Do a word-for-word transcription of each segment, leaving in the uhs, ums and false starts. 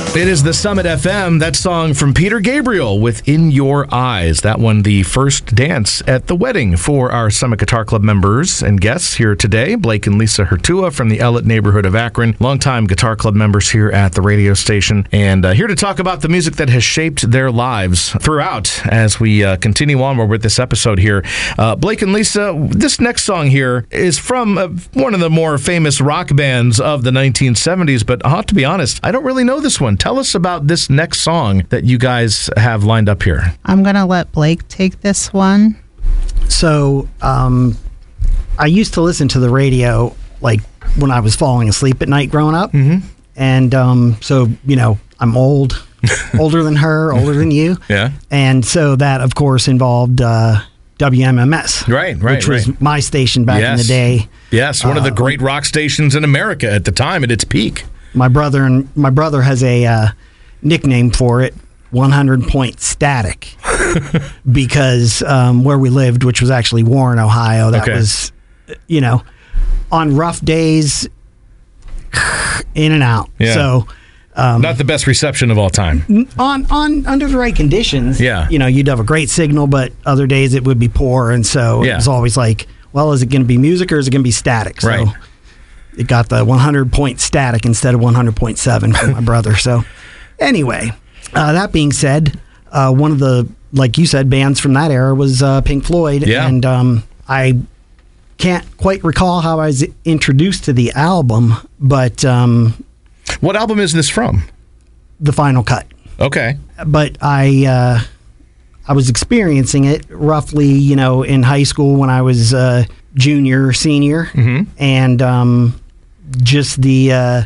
It is the Summit F M, that song from Peter Gabriel with In Your Eyes. That one, the first dance at the wedding for our Summit Guitar Club members and guests here today. Blake and Lisa Hurtua from the Ellet neighborhood of Akron, longtime Guitar Club members here at the radio station, and uh, here to talk about the music that has shaped their lives throughout as we uh, continue onward with this episode here. Uh, Blake and Lisa, this next song here is from uh, one of the more famous rock bands of the nineteen seventies, but I have to be honest, I don't really know this one. Tell us about this next song that you guys have lined up here. I'm going to let Blake take this one. So, um, I used to listen to the radio like when I was falling asleep at night growing up. Mm-hmm. And um, so, you know, I'm old, older than her, older than you. Yeah. And so that, of course, involved uh, W M M S. Right, right, Which was right. my station back yes. in the day. Yes, one uh, of the great uh, rock stations in America at the time at its peak. My brother and my brother has a uh, nickname for it, one hundred point static, because um, where we lived, which was actually Warren, Ohio, that okay. was, you know, on rough days, in and out. Yeah. So, um, not the best reception of all time. On on under the right conditions, yeah. you know, you'd have a great signal, but other days it would be poor, and so yeah. it was always like, well, is it going to be music or is it going to be static? So, right. It got the one hundred point static instead of one hundred point seven from my brother. So anyway, uh, that being said, uh, one of the, like you said, bands from that era was uh, Pink Floyd. Yeah. And um, I can't quite recall how I was introduced to the album, but... Um, what album is this from? The Final Cut. Okay. But I... Uh, I was experiencing it roughly, you know, in high school when I was uh, junior, senior. Mm-hmm. And... Um, just the uh,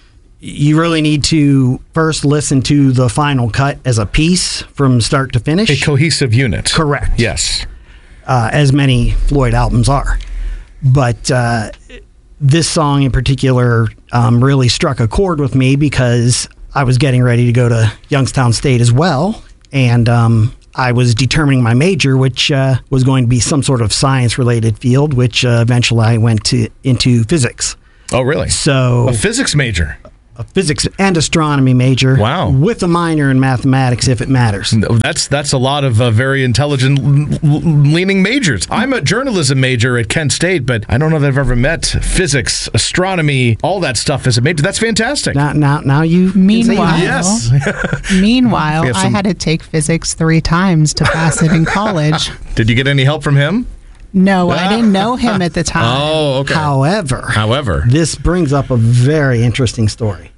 you really need to first listen to the Final Cut as a piece from start to finish. A cohesive unit. Correct. Yes. Uh, as many Floyd albums are. But uh, this song in particular um, really struck a chord with me because I was getting ready to go to Youngstown State as well. And um, I was determining my major, which uh, was going to be some sort of science-related field, which uh, eventually I went to into physics. Oh, really? So a physics major. A physics and astronomy major. Wow. With a minor in mathematics if it matters. That's that's a lot of uh, very intelligent l- l- leaning majors. I'm a journalism major at Kent State, but I don't know that I've ever met physics, astronomy, all that stuff as a major. That's fantastic. Now, now, now you. Meanwhile, yes. meanwhile, some... I had to take physics three times to pass it in college. Did you get any help from him? No, I didn't know him at the time. Oh, okay. However, However, this brings up a very interesting story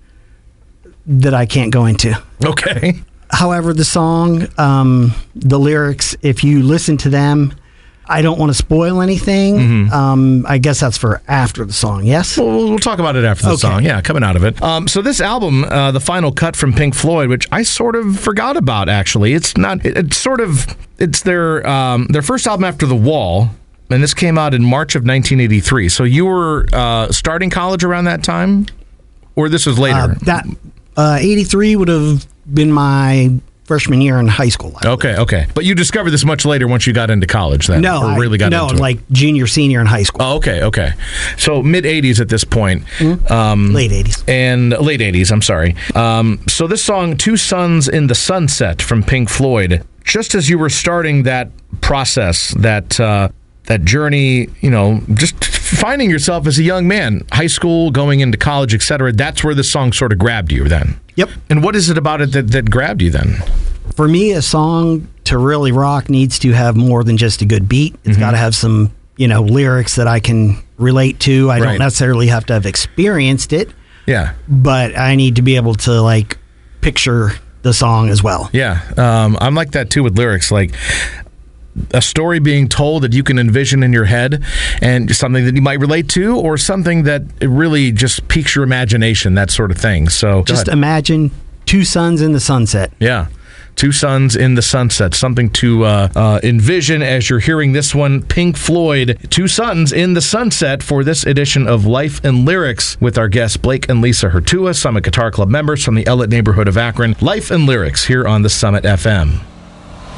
that I can't go into. Okay. However, the song, um, the lyrics, if you listen to them, I don't want to spoil anything. Mm-hmm. Um, I guess that's for after the song, yes? Well, we'll talk about it after the Okay. song. Yeah, coming out of it. Um, so this album, uh, The Final Cut from Pink Floyd, which I sort of forgot about, actually. It's not, it, it's sort of, it's their um, their first album after The Wall, and this came out in March of nineteen eighty-three. So you were uh, starting college around that time? Or this was later? Uh, that uh, eighty-three would have been my freshman year in high school. I okay, okay. But you discovered this much later once you got into college then? No, or really got I, no, into it? like junior, senior in high school. Oh, okay, okay. So mid-eighties at this point. Mm-hmm. Um, late eighties. And late eighties, I'm sorry. Um, so this song, Two Suns in the Sunset from Pink Floyd, just as you were starting that process, that uh, that journey, you know, just finding yourself as a young man, high school, going into college, et cetera, that's where this song sort of grabbed you then? Yep. And what is it about it that, that grabbed you then? For me, a song to really rock needs to have more than just a good beat. It's Mm-hmm. got to have some, you know, lyrics that I can relate to. I Right. don't necessarily have to have experienced it, Yeah. but I need to be able to, like, picture the song as well. Yeah. Um, I'm like that, too, with lyrics. Like, a story being told that you can envision in your head and something that you might relate to or something that it really just piques your imagination, that sort of thing. So Just imagine two suns in the sunset. yeah. Two Suns in the Sunset, something to uh, uh, envision as you're hearing this one. Pink Floyd, Two Suns in the Sunset, for this edition of Life and Lyrics with our guests Blake and Lisa Hurtua, Summit Guitar Club members from the Ellet neighborhood of Akron. Life and Lyrics here on the Summit F M.